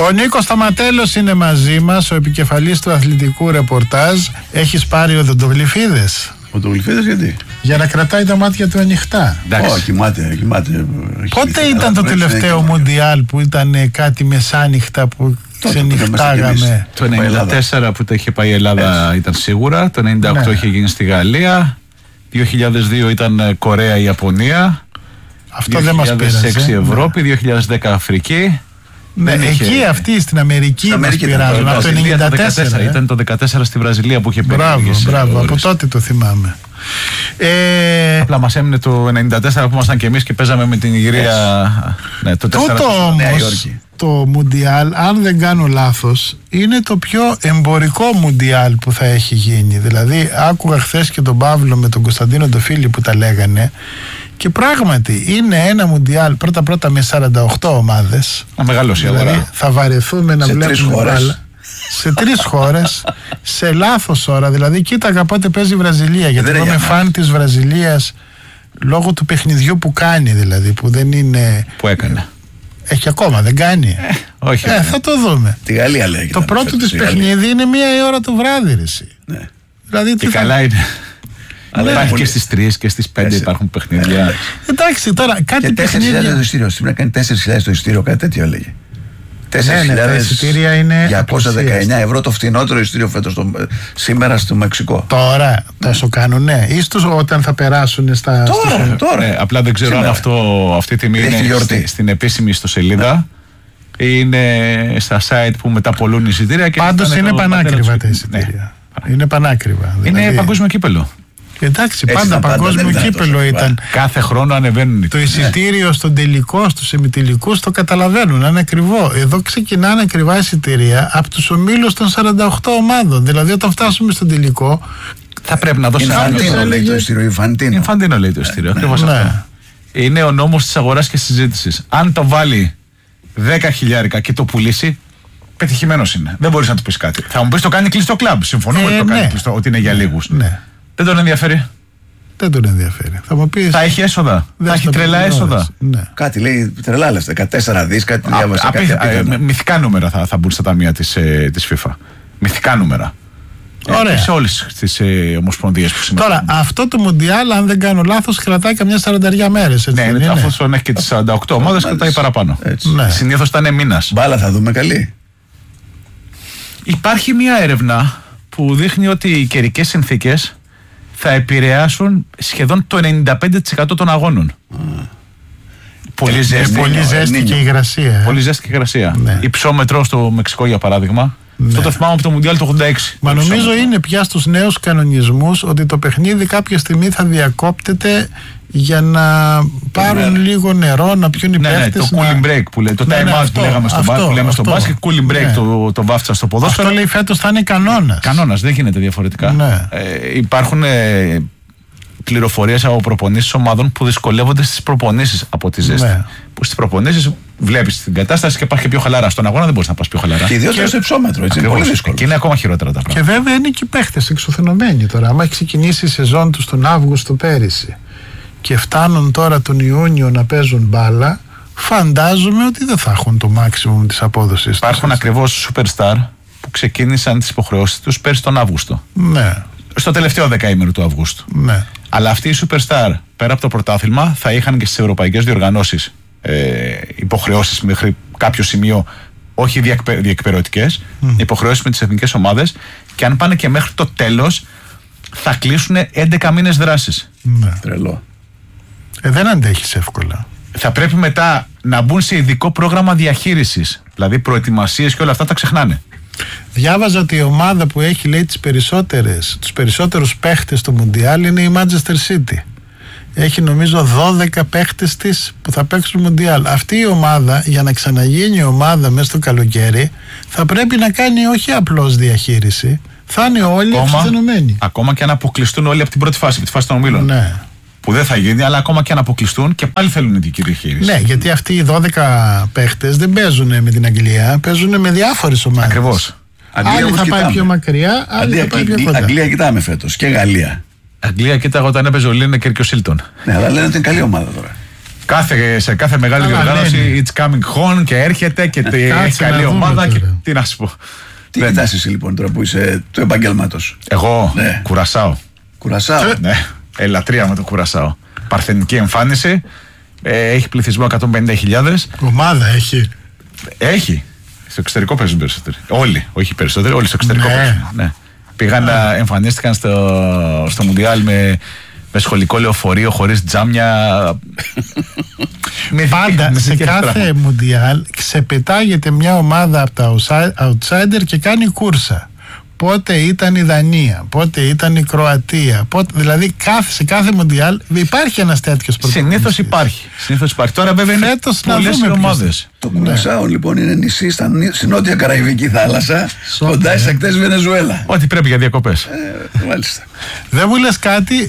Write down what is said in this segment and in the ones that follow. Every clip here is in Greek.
Ο Νίκος Σταματέλος είναι μαζί μας, ο επικεφαλής του αθλητικού ρεπορτάζ. Έχεις πάρει οδοντογλυφίδες? Οδοντογλυφίδες γιατί? Για να κρατάει τα μάτια του ανοιχτά. Κοιμάται. Πότε ήταν το τελευταίο Μουντιάλ που ήταν κάτι μεσάνυχτα που ξενυχτάγαμε? Το 94 που τα είχε πάει η Ελλάδα ήταν σίγουρα. Το 98 είχε γίνει στη Γαλλία. 2002 ήταν Κορέα-Ιαπωνία. Αυτό δεν μας πειράζει. 2006 Ευρώπη, 2010 Αφρική. Ναι, εκεί αυτοί στην Αμερική μας πειράζουν. Από το 1994. Ήταν το 2014 στη Βραζιλία που είχε περάσει. Μπράβο, από τότε το θυμάμαι. Απλά μας έμεινε το 1994 που ήμασταν και εμείς και παίζαμε με την Ιγυρία. Ναι, το 4. Τούτο όμως το Μουντιάλ, αν δεν κάνω λάθος, είναι το πιο εμπορικό Μουντιάλ που θα έχει γίνει. Δηλαδή άκουγα χθες και τον Παύλο με τον Κωνσταντίνο το Φίλη που τα λέγανε. Και πράγματι είναι ένα Μουντιάλ πρώτα με 48 ομάδες. Μεγαλώσει η αγορά. Δηλαδή θα βαρεθούμε να βλέπουμε μπάλα σε 3 χώρες, σε λάθος ώρα. Δηλαδή κοίταγα πότε παίζει η Βραζιλία, γιατί εγώ είμαι φαν της Βραζιλίας λόγω του παιχνιδιού που κάνει, δηλαδή που δεν είναι. Που έκανε. Έχει ακόμα, δεν κάνει. Όχι. Θα το δούμε. Τη Γαλλία λέει. Το πρώτο της παιχνίδι είναι 1 η ώρα το βράδυ, ρε εσύ. Ναι. Δηλαδή, και καλά είναι. Αλλά υπάρχει και στις 3 και στις 5 υπάρχουν παιχνίδια. Εντάξει, τώρα κάτι παιχνίδια. 4.000 το ειστήριο. Σήμερα κάνει 4.000 το ειστήριο, κάτι τέτοιο έλεγε. 4.000 ειστήρια είναι 219 ευρώ το φθηνότερο ειστήριο φέτος σήμερα στο Μεξικό. Τώρα τόσο κάνουνε, ίσως όταν θα περάσουν στα. Τώρα. Απλά δεν ξέρω αν αυτή τη τιμή είναι στην επίσημη ιστοσελίδα. Είναι στα site που μεταπολούν εισιτήρια. Πάντως είναι πανάκριβα τα εισιτήρια. Είναι πανάκριβα. Είναι παγκόσμιο κύπελο. Εντάξει, πάντα παγκόσμιο κύπελο ήταν. Κάθε χρόνο ανεβαίνουν. Το εισιτήριο στον τελικό, στους ημιτελικούς το καταλαβαίνουν, είναι ακριβό. Εδώ ξεκινάνε ακριβά εισιτήρια από τους ομίλους των 48 ομάδων. Δηλαδή, όταν φτάσουμε στον τελικό. Θα πρέπει να δώσει ένα Ιφαντίνο λέει το εισιτήριο. Ιφαντίνο λέει το εισιτήριο. Ακριβώς αυτό. Είναι ο νόμος της αγοράς και της συζήτησης. Αν το βάλει 10.000 και το πουλήσει, πετυχημένος είναι. Δεν μπορείς να του πεις κάτι. Θα μου πεις το κάνει κλειστό κλαμπ. Συμφωνούμε ότι το κάνει κλειστό, ότι είναι για λίγους. Δεν τον ενδιαφέρει. Δεν τον ενδιαφέρει. Θα μου πεις. Θα έχει έσοδα. Θα έχει τρελά έσοδα. Ναι. Κάτι λέει τρελά λεφτά. 14 δις, κάτι διάβασα. Μυθικά νούμερα θα μπουν στα ταμεία της FIFA. Μυθικά νούμερα. Ωραία. Σε όλες τις ομοσπονδίες που συμμετέχουν. Τώρα, αυτό το Μουντιάλ, αν δεν κάνω λάθος, κρατάει καμιά 40 μέρες. Ναι, αφού έχει και τις 48 ομάδες, κρατάει παραπάνω. Συνήθως ήταν μήνας. Μπάλα θα δούμε καλή. Υπάρχει μια έρευνα που δείχνει ότι οι καιρικές συνθήκες θα επηρεάσουν σχεδόν το 95% των αγώνων. Πολύ ζέστη και υγρασία. Πολύ ζέστη και υγρασία. Υψόμετρο στο Μεξικό, για παράδειγμα. Αυτό το θυμάμαι από το Μουντιάλ του 86. Μα νομίζω είναι πια στους νέους κανονισμούς ότι το παιχνίδι κάποια στιγμή θα διακόπτεται για να πάρουν λίγο νερό, να πιούν οι παίχτες. Το cooling break που λέει. Το time out που λέγαμε στο μπάσκετ. Cooling break το βάφτισαν στο ποδόσφαιρο. Αυτό λέει φέτος θα είναι κανόνας. Κανόνας, δεν γίνεται διαφορετικά. Υπάρχουν πληροφορίες από προπονήσεις ομάδων που δυσκολεύονται στις προπονήσεις από τη ζέστη. Που στις προπονήσεις βλέπεις την κατάσταση και υπάρχει και πιο χαλαρά. Στον αγώνα δεν μπορείς να πας πιο χαλαρά. Και ιδιαίτερα στο υψόμετρο, έτσι. Είναι πολύ δύσκολο. Και είναι ακόμα χειρότερα τα πράγματα. Και βέβαια είναι και οι παίχτες εξουθενωμένοι τώρα. Άμα έχει ξεκινήσει η σεζόν τους τον Αύγουστο πέρυσι και φτάνουν τώρα τον Ιούνιο να παίζουν μπάλα, φαντάζομαι ότι δεν θα έχουν το maximum της απόδοσης. Υπάρχουν ακριβώς superstar που ξεκίνησαν τις υποχρεώσεις τους πέρσι τον Αύγουστο. Ναι. Στο τελευταίο δεκαήμερο του Αυγούστου. Ναι. Αλλά αυτοί οι superstar πέρα από το πρωτάθλημα θα είχαν και στις ευρωπαϊκές διοργανώσεις υποχρεώσεις μέχρι κάποιο σημείο, όχι διεκπαιρεωτικές, υποχρεώσεις με τις εθνικές ομάδες, και αν πάνε και μέχρι το τέλος θα κλείσουν 11 μήνες δράσης. Ναι. Τρελό. Δεν αντέχεις εύκολα. Θα πρέπει μετά να μπουν σε ειδικό πρόγραμμα διαχείρισης, δηλαδή προετοιμασίες και όλα αυτά τα ξεχνάνε. Διάβαζα ότι η ομάδα που έχει, λέει, τους περισσότερους παίχτες στο Μουντιάλ είναι η Manchester City. Έχει νομίζω 12 παίχτες της που θα παίξουν Μουντιάλ. Αυτή η ομάδα, για να ξαναγίνει η ομάδα μέσα στο καλοκαίρι, θα πρέπει να κάνει όχι απλώς διαχείριση, θα είναι όλοι εξουθενωμένοι. Ακόμα και αν αποκλειστούν όλοι από την πρώτη φάση, από τη φάση των ομίλων. Ναι. Που δεν θα γίνει, αλλά ακόμα και αν αποκλειστούν και πάλι θέλουν ειδική διαχείριση. Ναι, γιατί αυτοί οι 12 παίχτες δεν παίζουν με την Αγγλία, παίζουν με διάφορες ομάδες. Ακριβώς. Άλλοι θα πάει πιο μακριά, άλλοι θα πάει πιο κοντά. Αγγλία κοιτάμε φέτος και Γαλλία. Αγγλία κοίταγα όταν έπαιζε ο Λίνεκερ και ο Σίλτον. Ναι, αλλά λένε ότι είναι καλή ομάδα τώρα. Σε κάθε μεγάλη διοργάνωση it's coming home και έρχεται και έχει καλή ομάδα. Και, τι να σου πω. Τι κοιτάς εσύ λοιπόν τώρα που είσαι του επαγγέλματος? Εγώ, Κουρασάο. Κουρασάο. Ναι, λατρεία με το Κουρασάο. Παρθενική εμφάνιση. Έχει πληθυσμό 150.000. Ομάδα έχει. Έχει. Στο εξωτερικό παίζουν περισσότεροι. Όλοι, όχι περισσότεροι, όλοι στο εξωτερικό παίζουν. Ναι. Πήγαν να εμφανίστηκαν στο Μουντιάλ με σχολικό λεωφορείο, χωρίς τζάμια. Πάντα σε κάθε Μουντιάλ ξεπετάγεται μια ομάδα από τα outsider και κάνει κούρσα. Πότε ήταν η Δανία, πότε ήταν η Κροατία, δηλαδή σε κάθε Μουντιάλ υπάρχει ένας τέτοιος πρωταγωνιστής. Συνήθως υπάρχει. Τώρα βέβαια είναι πολλές οι ομάδες. Το Κουρασάο λοιπόν είναι νησί στη νότια Καραϊβική θάλασσα, κοντά στις ακτές Βενεζουέλα. Ό,τι πρέπει για διακοπές. Μάλιστα. Δεν μου λες κάτι,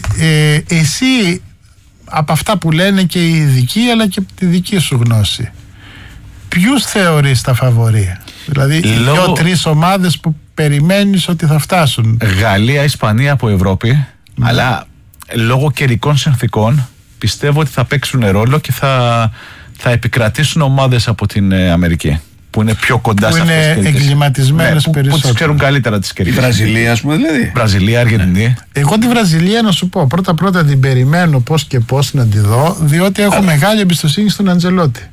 εσύ από αυτά που λένε και οι ειδικοί αλλά και από τη δική σου γνώση, ποιους θεωρείς τα φαβορία? Δηλαδή οι 2-3 ομάδες που περιμένεις ότι θα φτάσουν. Γαλλία, Ισπανία από Ευρώπη, αλλά λόγω καιρικών συνθηκών πιστεύω ότι θα παίξουν ρόλο και θα επικρατήσουν ομάδες από την Αμερική που είναι πιο κοντά σε αυτές τις περιοχές. Είναι εγκληματισμένες περισσότερο. Που τις ξέρουν καλύτερα τις καιρικές. Η Βραζιλία, ας πούμε, δηλαδή. Βραζιλία, Αργεντινή. Εγώ τη Βραζιλία να σου πω, πρώτα την περιμένω πώς και πώς να τη δω, διότι έχω μεγάλη εμπιστοσύνη στον Αντζελότη.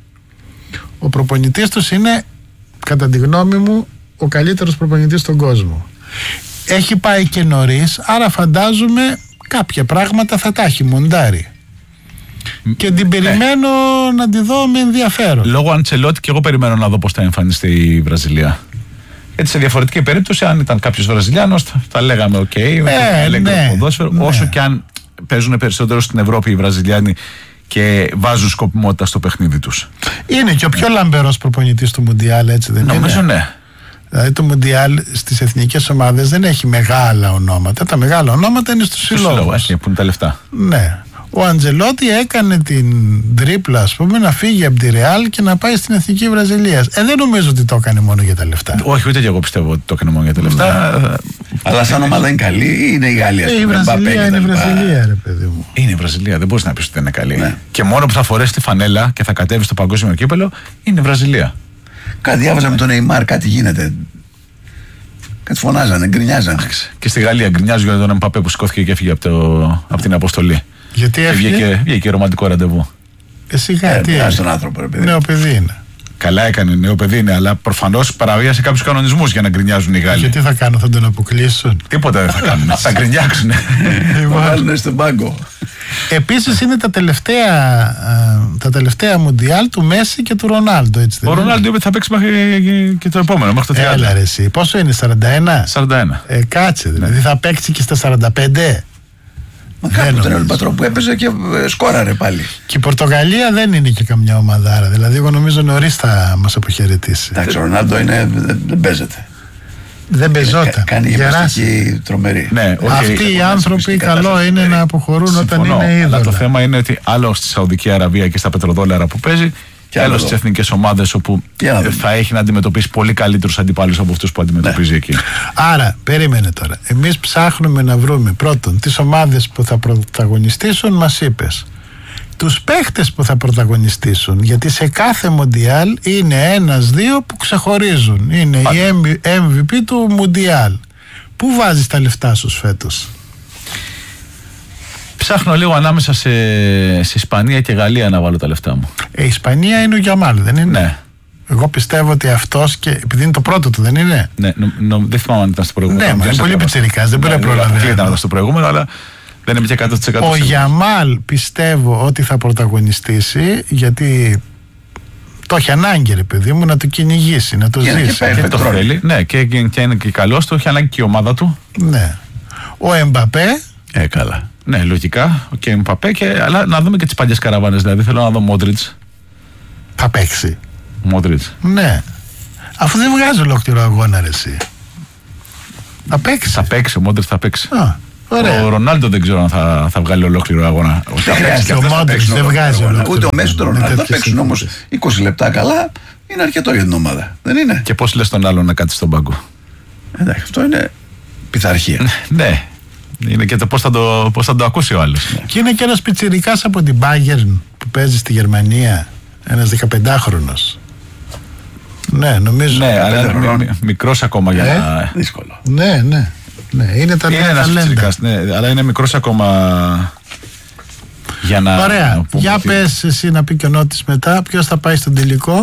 Ο προπονητής τους είναι, κατά τη γνώμη μου, ο καλύτερος προπονητής στον κόσμο. Έχει πάει και νωρίς, άρα φαντάζομαι κάποια πράγματα θα τα έχει μοντάρει. Και την περιμένω να τη δω με ενδιαφέρον. Λόγω Αντσελότη και εγώ περιμένω να δω πώς θα εμφανιστεί η Βραζιλία. Γιατί σε διαφορετική περίπτωση, αν ήταν κάποιος Βραζιλιάνος, θα λέγαμε οκ, ποδόσφαιρο. Όσο και αν παίζουν περισσότερο στην Ευρώπη οι Βραζιλιάνοι και βάζουν σκοπιμότητα στο παιχνίδι τους. Είναι και ο πιο λαμπερός προπονητής του Μουντιάλ, έτσι δεν είναι? Νομίζω ναι. Δηλαδή το Μουντιάλ στις εθνικές ομάδες δεν έχει μεγάλα ονόματα. Τα μεγάλα ονόματα είναι στους συλλόγους. Που είναι τα λεφτά. Ναι. Ο Αντζελότη έκανε την τρίπλα, ας πούμε, να φύγει από τη Ρεάλ και να πάει στην εθνική Βραζιλίας. Δεν νομίζω ότι το έκανε μόνο για τα λεφτά. Όχι, ούτε και εγώ πιστεύω ότι το έκανε μόνο για τα λεφτά. Αλλά σαν ομάδα είναι καλή ή είναι η Γαλλία? Η Βραζιλία είναι η Βραζιλία, ρε παιδί μου. Είναι η Βραζιλία, δεν μπορείς να πεις ότι είναι καλή. Ναι. Και μόνο που θα φορέσει τη φανέλα και θα κατέβει στο παγκόσμιο κύπελο είναι η Βραζιλία. Κάτι διάβαζα με τον Νεϊμάρ, κάτι γίνεται. Κάτι φωνάζανε, γκρινιάζανε. Και στη Γαλλία γκρινιάζουν για τον Εμπαπέ που σηκώθηκε και έφυγε από την αποστολή. Γιατί βγήκε ρομαντικό ραντεβού. Σιγά, τι στον άνθρωπο, ρε παιδί. Νέο παιδί είναι. Καλά έκανε, νέο παιδί είναι, αλλά προφανώς παραβίασε κάποιους κανονισμούς για να γκρινιάζουν οι Γάλλοι. Γιατί θα κάνουν, θα τον αποκλείσουν? Τίποτα δεν θα κάνουν. Θα γκρινιάξουν. Θα βάλουν στον πάγκο. Επίσης είναι τα τελευταία Μουντιάλ του Μέση και του Ρονάλντο. Έτσι, ο Ρονάλντο είπε ότι θα παίξει μέχρι και το επόμενο, μέχρι το 30. Έλα ρε εσύ, πόσο είναι, 41? Κάτσε, δηλαδή θα παίξει και στα 45. Μα κάπου ήταν ο Λιμπατρό που έπαιζε και σκόραρε πάλι. Και η Πορτογαλία δεν είναι και καμιά ομαδάρα. Δηλαδή, εγώ νομίζω νωρίς θα μας αποχαιρετήσει. Εντάξει, ο Ρονάλντο δεν παίζεται. Δεν παίζονταν. Κάνει γυμναστική τρομερή. Ναι, αυτοί οι άνθρωποι καλό είναι να αποχωρούν όταν είναι είδωλα. Αλλά το θέμα είναι ότι άλλο στη Σαουδική Αραβία και στα πετροδόλαρα που παίζει, και άλλο στις εθνικές ομάδες όπου θα έχει να αντιμετωπίσει πολύ καλύτερους αντιπάλους από αυτούς που αντιμετωπίζει εκεί. Άρα, περίμενε τώρα. Εμείς ψάχνουμε να βρούμε πρώτον τις ομάδες που θα πρωταγωνιστήσουν, μας είπες. Τους παίχτες που θα πρωταγωνιστήσουν, γιατί σε κάθε Μουντιάλ είναι 1-2 που ξεχωρίζουν. Είναι η MVP του Μουντιάλ. Πού βάζεις τα λεφτά σου φέτος? Ψάχνω λίγο ανάμεσα σε Ισπανία και Γαλλία να βάλω τα λεφτά μου. Η Ισπανία είναι ο Γιαμάλ, δεν είναι? Ναι. Εγώ πιστεύω ότι αυτός, και επειδή είναι το πρώτο του, δεν είναι? Ναι, δεν θυμάμαι αν ήταν στο προηγούμενο. Ναι, είναι πολύ πιτσιρικάς, δεν μπορεί να προλαβαίνει. Δεν ήταν στο προηγούμενο, αλλά δεν είναι πια 100%. Ο Γιαμάλ πιστεύω ότι θα πρωταγωνιστήσει, γιατί το έχει ανάγκη, ρε παιδί μου, να το κυνηγήσει, να το ζήσει. Και το θέλει. Ναι, και είναι και καλός, το έχει ανάγκη και η ομάδα του. Ναι. Ο Εμπαπέ. Καλά. Ναι, λογικά. Ο Εμπαπέ, αλλά να δούμε και τις παλιές καραβάνες. Δηλαδή θέλω να δω Μόντριτς. Θα παίξει. Μόντριτς. Ναι. Αφού δεν βγάζει ολόκληρο αγώνα, ρε εσύ. Θα παίξει. Θα παίξει, ο Μόντριτς θα παίξει. Ωραία. Ο Ρονάλντο δεν ξέρω αν θα βγάλει ολόκληρο αγώνα. Ο Μόντριτς δεν βγάζει ολόκληρο. Ούτε ο Μέση του Ρονάλντο. Θα παίξουν όμως 20 λεπτά καλά. Είναι αρκετό για την ομάδα. Δεν είναι? Και πώς λες τον άλλον να κάτσει στον πάγκο? Εντάξει, αυτό είναι πειθαρχία. Ναι. Είναι και το πώς θα το ακούσει ο άλλος. Και είναι και ένας πιτσιρικάς από την Bayern που παίζει στη Γερμανία, ένας 15χρονος. Ναι, νομίζω. Ναι, αλλά μικρός ακόμα για να. Δύσκολο. Ναι, είναι τα νέα ταλέντα. Ναι, αλλά είναι μικρός ακόμα για να. Ωραία. Για πες εσύ να πει και ο Νότης μετά, ποιος θα πάει στον τελικό.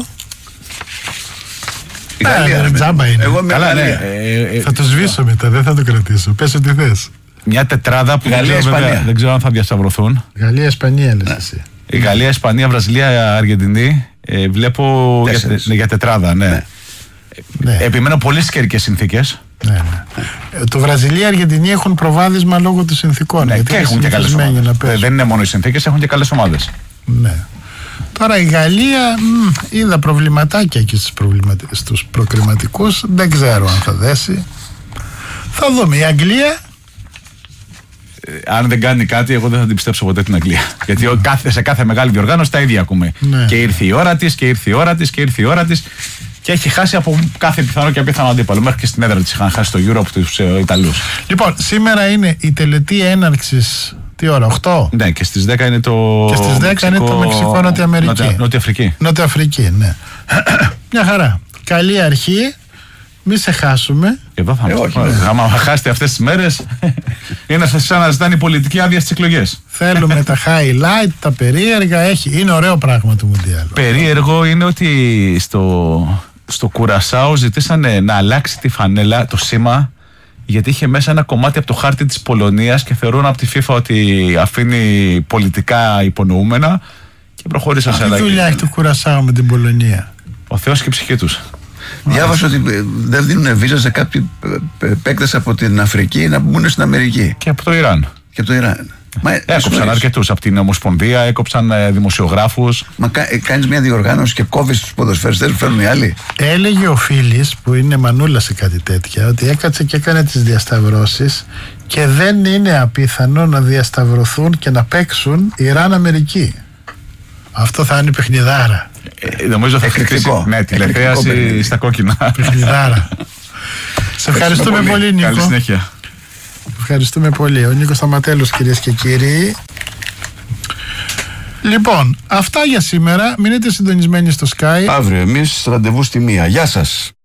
Η Γαλλία. Τζάμπα είναι. Εγώ με Καλά, Γαλλία. Θα το σβήσω μετά, δεν θα το κρατήσω. Πες ό,τι θες. Μια τετράδα που Γαλλία-Ισπανία. δεν ξέρω αν θα διασταυρωθούν. Γαλλία-Ισπανία λες εσύ. Η Γαλλία, Ισπανία, Βραζιλία, Αργεντινή. Βλέπω για τετράδα, ναι. Επιμένω πολύ στις καιρικές συνθήκες. Ναι. Το Βραζιλία-Αργεντινή έχουν προβάδισμα λόγω των συνθήκων. Ναι, και έχουν και καλές ομάδες. Δεν είναι μόνο οι συνθήκες, έχουν και καλές ομάδες. Ναι. Τώρα η Γαλλία είδα προβληματάκια εκεί στους προκριματικούς. Δεν ξέρω αν θα δέσει. Θα δούμε. Η Αγγλία. Αν δεν κάνει κάτι, εγώ δεν θα την πιστέψω ποτέ την Αγγλία. Γιατί σε κάθε μεγάλη διοργάνωση τα ίδια ακούμε. Ναι. Και ήρθε η ώρα της, και ήρθε η ώρα της, και ήρθε η ώρα της. Και έχει χάσει από κάθε πιθανό και απίθανο αντίπαλο. Μέχρι και στην έδρα της είχαν χάσει το Euro από τους Ιταλούς. Λοιπόν, σήμερα είναι η τελετή έναρξης. Τι ώρα, 8? Ναι, και στις 10 είναι το. Και στις 10 είναι το Μεξικό, Νότια Αμερική. Νότια Αφρική. Νότια Αφρική, ναι. Μια χαρά. Καλή αρχή. Μη σε χάσουμε. Εδώ θα είμαστε. Άμα χάσετε αυτές τις μέρες, είναι σαν να ζητάνε η πολιτική άδεια στις εκλογές. Θέλουμε τα highlight, τα περίεργα. Είναι ωραίο πράγμα το Μουντιάλ. Περίεργο είναι ότι στο Κουρασάο ζητήσανε να αλλάξει τη φανέλα, το σήμα, γιατί είχε μέσα ένα κομμάτι από το χάρτη της Πολωνίας και θεωρούν από τη FIFA ότι αφήνει πολιτικά υπονοούμενα και προχώρησαν σε αλλαγή. Τι δουλειά έχει το Κουρασάο με την Πολωνία? Ο Θεός και η ψυχή τους. Διάβασα ότι δεν δίνουν βίζα σε κάποιοι παίκτες από την Αφρική να μπουν στην Αμερική. Και από το Ιράν. Και από το Ιράν. Έκοψαν αρκετούς από την Ομοσπονδία, έκοψαν δημοσιογράφους. Μα κάνεις μια διοργάνωση και κόβεις τους ποδοσφαιριστές που φέρνουν οι άλλοι. Έλεγε ο Φίλης, που είναι μανούλα σε κάτι τέτοια, ότι έκατσε και έκανε τις διασταυρώσεις και δεν είναι απίθανο να διασταυρωθούν και να παίξουν Ιράν-Αμερική. Αυτό θα είναι παιχνιδάρα. Νομίζω θα χτυπήσει τηλεθέαση στα κόκκινα. Παιχνιδάρα. Σε ευχαριστούμε πολύ, Νίκο. Καλή συνέχεια. Ευχαριστούμε πολύ. Ο Νίκος Σταματέλος, κυρίες και κύριοι. Λοιπόν, αυτά για σήμερα. Μείνετε συντονισμένοι στο Sky. Αύριο εμείς ραντεβού στη 1. Γεια σας.